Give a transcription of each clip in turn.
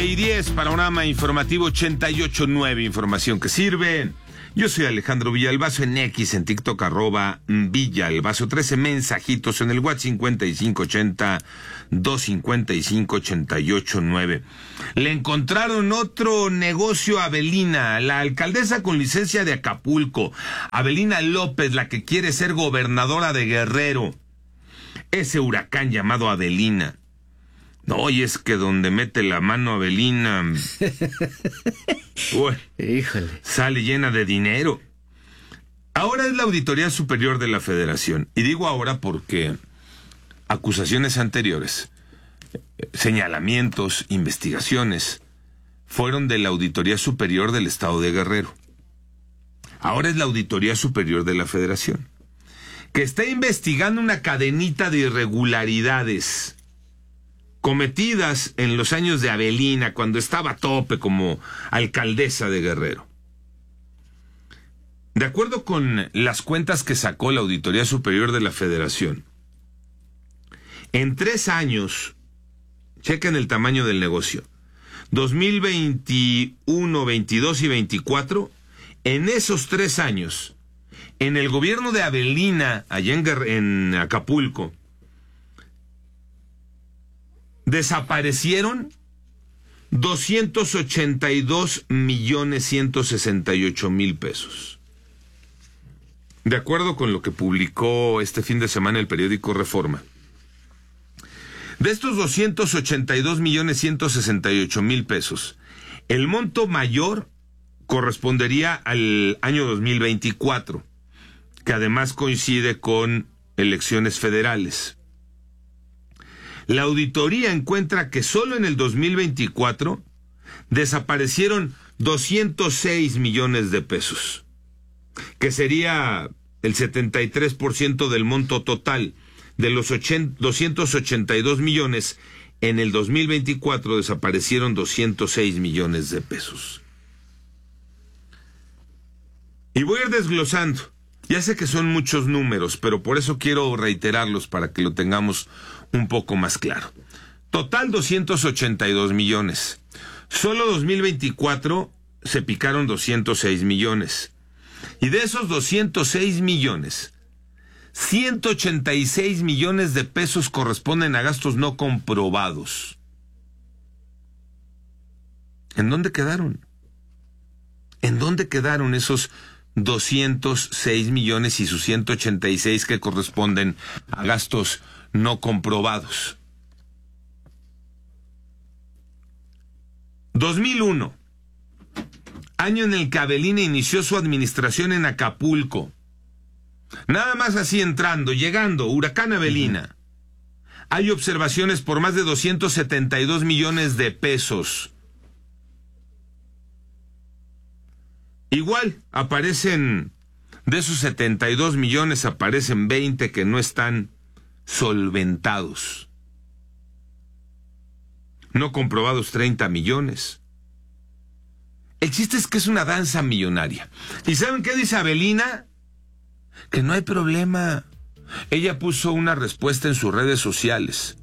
9:10, panorama informativo 88.9, información que sirve. Yo soy Alejandro Villalbazo en X, en TikTok, @Villalbazo, 13 mensajitos en el WhatsApp 5580-255-889. Le encontraron otro negocio a Avelina, la alcaldesa con licencia de Acapulco, Avelina López, la que quiere ser gobernadora de Guerrero. Ese huracán llamado Avelina. No, y es que donde mete la mano Avelina, híjole, sale llena de dinero. Ahora es la Auditoría Superior de la Federación. Y digo ahora porque acusaciones anteriores, señalamientos, investigaciones, fueron de la Auditoría Superior del Estado de Guerrero. Ahora es la Auditoría Superior de la Federación, que está investigando una cadenita de irregularidades cometidas en los años de Avelina, cuando estaba a tope como alcaldesa de Guerrero. De acuerdo con las cuentas que sacó la Auditoría Superior de la Federación, en 3 años, chequen el tamaño del negocio, 2021, 22 y 24, en esos 3 años, en el gobierno de Avelina, allá en Acapulco, desaparecieron 282,168,000 pesos. De acuerdo con lo que publicó este fin de semana el periódico Reforma, de estos 282,168,000 pesos, el monto mayor correspondería al año 2024, que además coincide con elecciones federales. La auditoría encuentra que solo en el 2024 desaparecieron 206 millones de pesos, que sería el 73% del monto total. De los 282 millones, en el 2024 desaparecieron 206 millones de pesos. Y voy a ir desglosando. Ya sé que son muchos números, pero por eso quiero reiterarlos para que lo tengamos un poco más claro. Total 282 millones. Solo 2024 se picaron 206 millones. Y de esos 206 millones, 186 millones de pesos corresponden a gastos no comprobados. ¿En dónde quedaron? ¿En dónde quedaron esos 206 millones y sus 186 que corresponden a gastos no comprobados? 2001, año en el que Avelina inició su administración en Acapulco. Nada más así llegando, huracán Avelina. Hay observaciones por más de 272 millones de pesos. Igual, aparecen, de esos 72 millones, aparecen 20 que no están solventados. No comprobados 30 millones. El chiste es que es una danza millonaria. ¿Y saben qué dice Avelina? Que no hay problema. Ella puso una respuesta en sus redes sociales.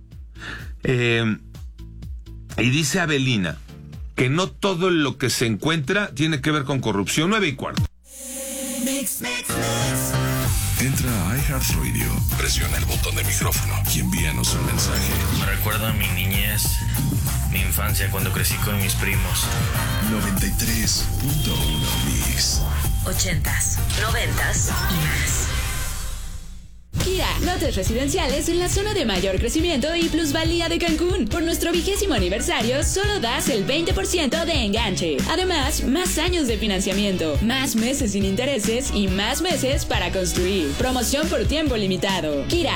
Y dice Avelina que no todo lo que se encuentra tiene que ver con corrupción. 9:15. Entra a iHeartRadio, presiona el botón de micrófono y envíanos un mensaje. Me recuerda a mi niñez, mi infancia cuando crecí con mis primos. 93.1 Mix. 80s, 90s y más. Kira, lotes residenciales en la zona de mayor crecimiento y plusvalía de Cancún. Por nuestro 20º aniversario, solo das el 20% de enganche. Además, más años de financiamiento, más meses sin intereses y más meses para construir. Promoción por tiempo limitado. Kira,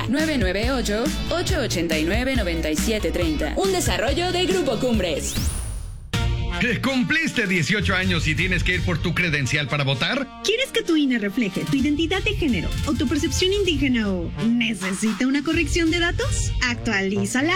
998-889-9730. Un desarrollo de Grupo Cumbres. ¿Cumpliste 18 años y tienes que ir por tu credencial para votar? ¿Quieres que tu INE refleje tu identidad de género o tu percepción indígena o necesita una corrección de datos? ¡Actualízala!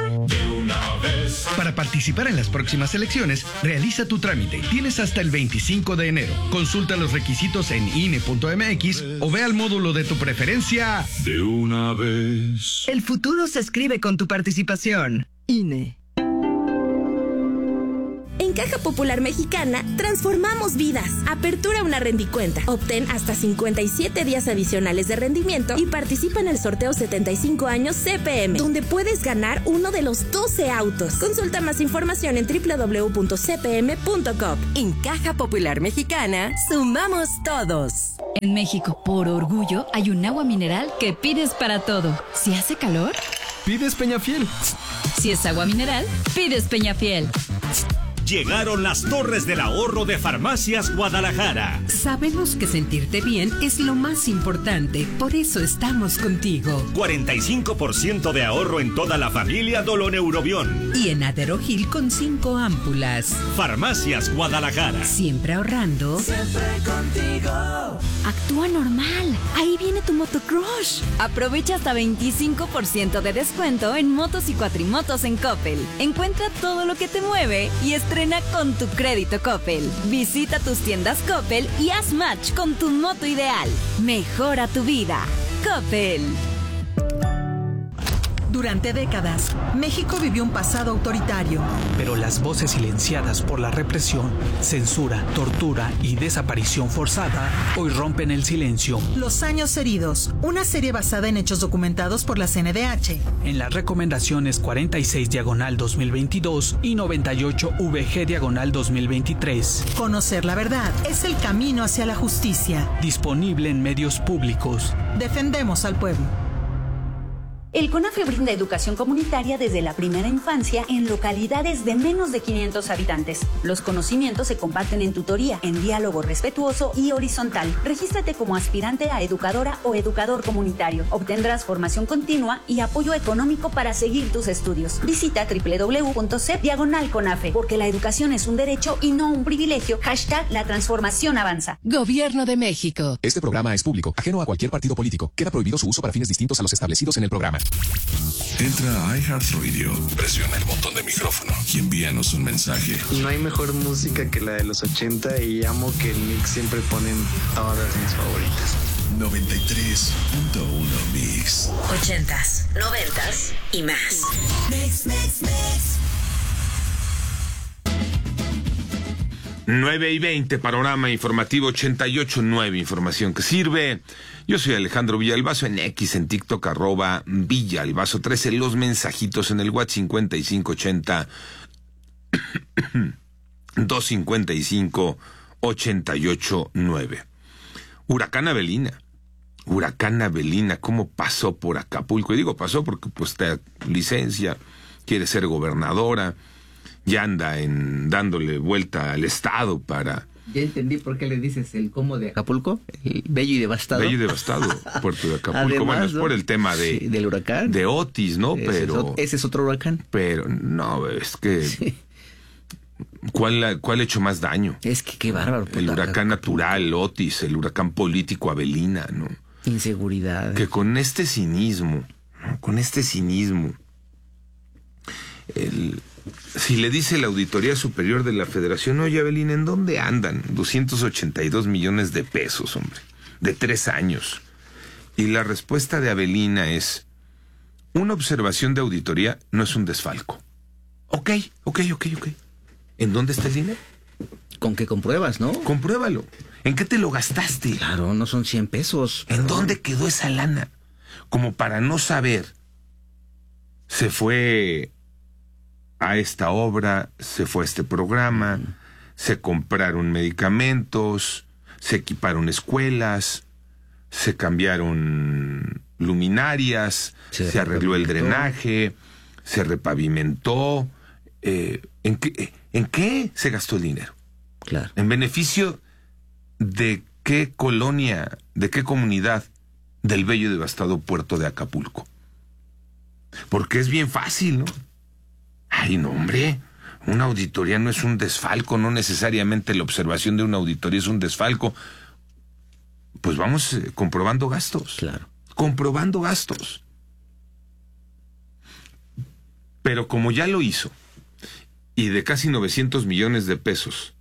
Para participar en las próximas elecciones, realiza tu trámite. Tienes hasta el 25 de enero. Consulta los requisitos en INE.mx o ve al módulo de tu preferencia. De una vez. El futuro se escribe con tu participación. INE. En Caja Popular Mexicana, transformamos vidas. Apertura una rendicuenta. Obtén hasta 57 días adicionales de rendimiento y participa en el sorteo 75 años CPM, donde puedes ganar uno de los 12 autos. Consulta más información en www.cpm.com. En Caja Popular Mexicana, sumamos todos. En México, por orgullo, hay un agua mineral que pides para todo. Si hace calor, pides Peñafiel. Si es agua mineral, pides Peñafiel. Llegaron las Torres del Ahorro de Farmacias Guadalajara. Sabemos que sentirte bien es lo más importante, por eso estamos contigo. 45% de ahorro en toda la familia Doloneurobión. Y en Aderogil con 5 ámpulas. Farmacias Guadalajara. Siempre ahorrando. Siempre contigo. Actúa normal. Ahí viene tu motocrush. Aprovecha hasta 25% de descuento en motos y cuatrimotos en Coppel. Encuentra todo lo que te mueve y estrena con tu crédito Coppel. Visita tus tiendas Coppel y haz match con tu moto ideal. Mejora tu vida. Coppel. Durante décadas, México vivió un pasado autoritario. Pero las voces silenciadas por la represión, censura, tortura y desaparición forzada hoy rompen el silencio. Los años heridos, una serie basada en hechos documentados por la CNDH. En las recomendaciones 46/2022 y 98VG/2023. Conocer la verdad es el camino hacia la justicia. Disponible en medios públicos. Defendemos al pueblo. El CONAFE brinda educación comunitaria desde la primera infancia en localidades de menos de 500 habitantes. Los conocimientos se comparten en tutoría, en diálogo respetuoso y horizontal. Regístrate como aspirante a educadora o educador comunitario. Obtendrás formación continua y apoyo económico para seguir tus estudios. Visita www.cep/CONAFE, porque la educación es un derecho y no un privilegio. #La transformación avanza. Gobierno de México. Este programa es público, ajeno a cualquier partido político. Queda prohibido su uso para fines distintos a los establecidos en el programa. Entra a iHeartRadio, presiona el botón de micrófono y envíanos un mensaje. No hay mejor música que la de los 80 y amo que el mix siempre ponen todas mis favoritas. 93.1 Mix. 80s, 90s y más. Mix, mix, mix. 9:20, panorama informativo 88.9, información que sirve. Yo soy Alejandro Villalbazo, en X, en TikTok, @Villalbazo 13, los mensajitos en el WhatsApp 5580 255 889. Huracán Avelina, ¿cómo pasó por Acapulco? Y digo pasó porque pues está licencia, quiere ser gobernadora, ya anda dándole vuelta al estado para... Ya entendí por qué le dices el cómo de Acapulco, el bello y devastado. Bello y devastado, puerto de Acapulco. Además, bueno, es por el tema del huracán. De Otis, ¿no? Ese es otro huracán. Pero, no, es que... Sí. ¿Cuál ha hecho más daño? Es que qué bárbaro. El huracán natural, Otis, el huracán político, Avelina, ¿no? Inseguridad. Que con este cinismo, si le dice la Auditoría Superior de la Federación, oye, Avelina, ¿en dónde andan? 282 millones de pesos, hombre, de 3 años. Y la respuesta de Avelina es, una observación de auditoría no es un desfalco. Ok. ¿En dónde está el dinero? ¿Con qué compruebas, no? Compruébalo. ¿En qué te lo gastaste? Claro, no son 100 pesos. ¿En dónde quedó esa lana? Como para no saber, se fue a esta obra, se fue a este programa, se compraron medicamentos, se equiparon escuelas, se cambiaron luminarias, se arregló el drenaje, se repavimentó. ¿En qué se gastó el dinero? Claro. ¿En beneficio de qué colonia, de qué comunidad del bello y devastado puerto de Acapulco? Porque es bien fácil, ¿no? Ay, no, hombre, una auditoría no es un desfalco, no necesariamente la observación de una auditoría es un desfalco. Pues vamos comprobando gastos. Claro. Comprobando gastos. Pero como ya lo hizo, y de casi 900 millones de pesos,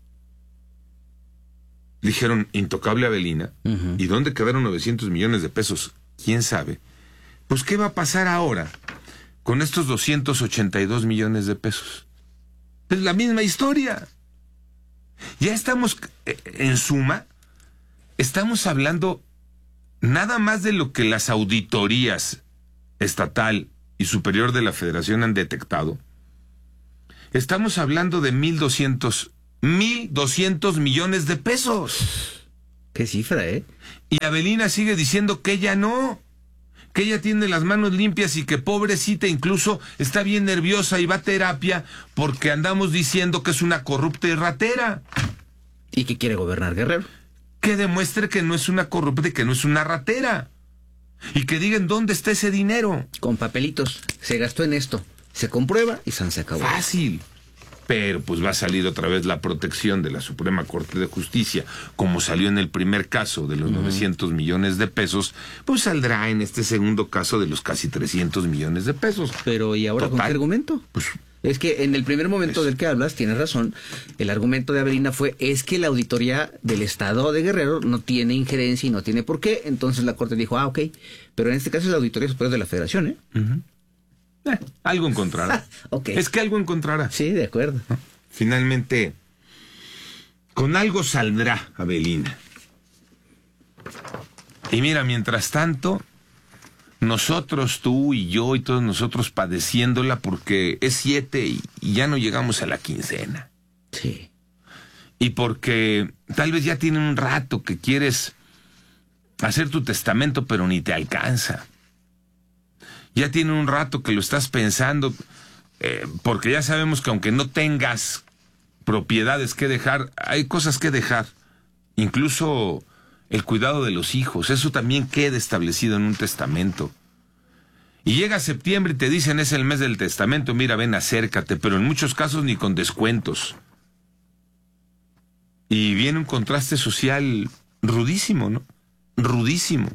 dijeron intocable Avelina, ¿y dónde quedaron 900 millones de pesos? ¿Quién sabe? Pues, ¿qué va a pasar ahora con estos 282 millones de pesos? Es la misma historia. Ya estamos, en suma, estamos hablando nada más de lo que las auditorías estatal y superior de la Federación han detectado. Estamos hablando de 1,200 millones de pesos. Qué cifra, ¿eh? Y Avelina sigue diciendo que ella no, que ella tiene las manos limpias y que pobrecita incluso está bien nerviosa y va a terapia porque andamos diciendo que es una corrupta y ratera. ¿Y que quiere gobernar Guerrero? Que demuestre que no es una corrupta y que no es una ratera. Y que digan dónde está ese dinero. Con papelitos. Se gastó en esto. Se comprueba y se acabó. Fácil. Pero pues va a salir otra vez la protección de la Suprema Corte de Justicia, como salió en el primer caso de los 900 millones de pesos, pues saldrá en este segundo caso de los casi 300 millones de pesos. Pero ¿y ahora con qué argumento? Pues es que en el primer momento del que hablas, tienes razón, el argumento de Avelina fue, es que la auditoría del Estado de Guerrero no tiene injerencia y no tiene por qué, entonces la Corte dijo, ok, pero en este caso es la Auditoría Superior de la Federación, ¿eh? Algo encontrará. Okay. Es que algo encontrará. Sí, de acuerdo. Finalmente, con algo saldrá Avelina. Y mira, mientras tanto, nosotros, tú y yo y todos nosotros padeciéndola porque es 7 y ya no llegamos a la quincena. Sí. Y porque tal vez ya tiene un rato que quieres hacer tu testamento pero ni te alcanza. Ya tiene un rato que lo estás pensando porque ya sabemos que aunque no tengas propiedades que dejar, hay cosas que dejar. Incluso el cuidado de los hijos, eso también queda establecido en un testamento. Y llega septiembre y te dicen es el mes del testamento, mira, ven, acércate, pero en muchos casos ni con descuentos. Y viene un contraste social rudísimo, ¿no? Rudísimo.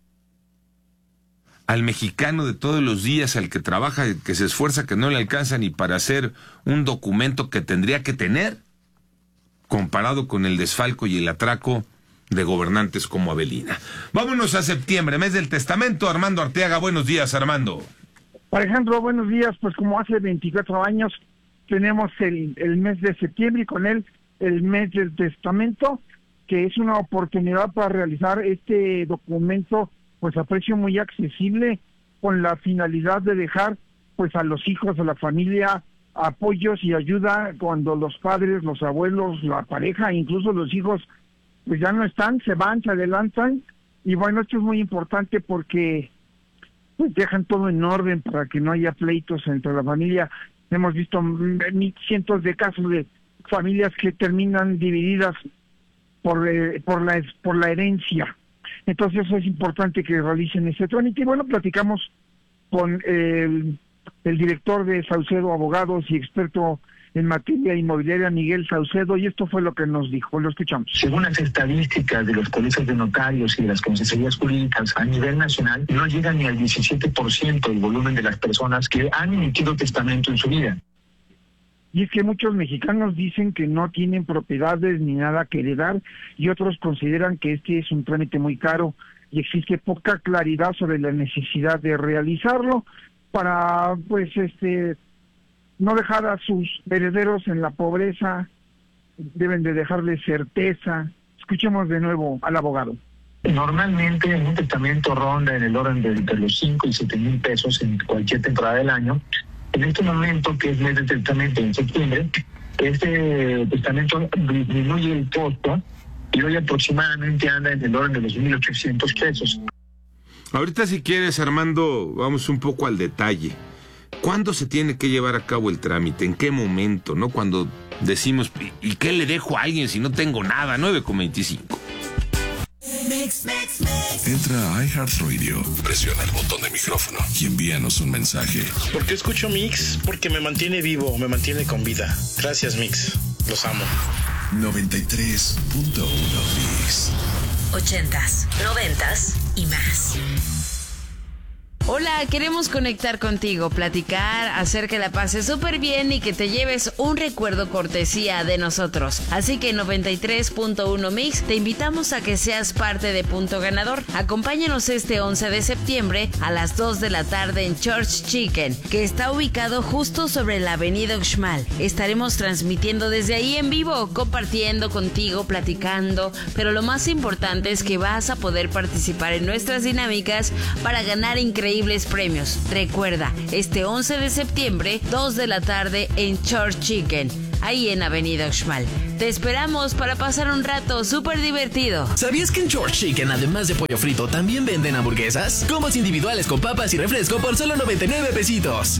Al mexicano de todos los días, al que trabaja, que se esfuerza, que no le alcanza ni para hacer un documento que tendría que tener, comparado con el desfalco y el atraco de gobernantes como Avelina. Vámonos a septiembre, mes del testamento. Armando Arteaga, buenos días, Armando. Alejandro, buenos días. Pues como hace 24 años tenemos el mes de septiembre y con él el mes del testamento, que es una oportunidad para realizar este documento pues a precio muy accesible, con la finalidad de dejar pues a los hijos, a la familia, apoyos y ayuda cuando los padres, los abuelos, la pareja, incluso los hijos pues ya no están, se van, se adelantan. Y bueno, esto es muy importante porque pues dejan todo en orden para que no haya pleitos entre la familia. Hemos visto cientos de casos de familias que terminan divididas por la herencia. Entonces es importante que realicen ese trámite. Y bueno, platicamos con el director de Saucedo Abogados y experto en materia inmobiliaria, Miguel Saucedo, y esto fue lo que nos dijo. Lo escuchamos. Según las estadísticas de los colegios de notarios y de las consejerías jurídicas a nivel nacional, no llega ni al 17% del volumen de las personas que han emitido testamento en su vida. Y es que muchos mexicanos dicen que no tienen propiedades ni nada que heredar, y otros consideran que este es un trámite muy caro y existe poca claridad sobre la necesidad de realizarlo para pues no dejar a sus herederos en la pobreza. Deben de dejarles certeza. Escuchemos de nuevo al abogado. Normalmente un testamento ronda en el orden de los 5 y 7 mil pesos en cualquier temporada del año. En este momento, que es mes de testamento en septiembre, este testamento disminuye el costo y hoy aproximadamente anda en el orden de los 1,800 pesos. Ahorita, si quieres, Armando, vamos un poco al detalle. ¿Cuándo se tiene que llevar a cabo el trámite? ¿En qué momento? ¿No? Cuando decimos, ¿y qué le dejo a alguien si no tengo nada? 9:25. Entra a iHeartRadio, presiona el botón de micrófono y envíanos un mensaje. ¿Por qué escucho Mix? Porque me mantiene vivo, me mantiene con vida. Gracias, Mix. Los amo. 93.1 Mix. 80s, 90s y más. Hola, queremos conectar contigo, platicar, hacer que la pases súper bien y que te lleves un recuerdo cortesía de nosotros. Así que 93.1 Mix, te invitamos a que seas parte de Punto Ganador. Acompáñanos este 11 de septiembre a las 2 de la tarde en Church Chicken, que está ubicado justo sobre la avenida Uxmal. Estaremos transmitiendo desde ahí en vivo, compartiendo contigo, platicando, pero lo más importante es que vas a poder participar en nuestras dinámicas para ganar increíbles premios. Recuerda, este 11 de septiembre, 2 de la tarde en Church Chicken, ahí en Avenida Uxmal. Te esperamos para pasar un rato súper divertido. ¿Sabías que en Church Chicken, además de pollo frito, también venden hamburguesas? Combos individuales con papas y refresco por solo 99 pesitos.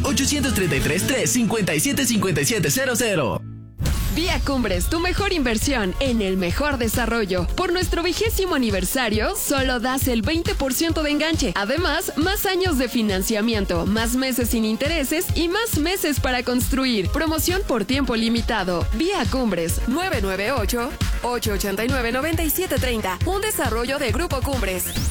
833-357-5700. Vía Cumbres, tu mejor inversión en el mejor desarrollo. Por nuestro 20º aniversario, solo das el 20% de enganche. Además, más años de financiamiento, más meses sin intereses y más meses para construir. Promoción por tiempo limitado. Vía Cumbres, 998-889-9730. Un desarrollo de Grupo Cumbres.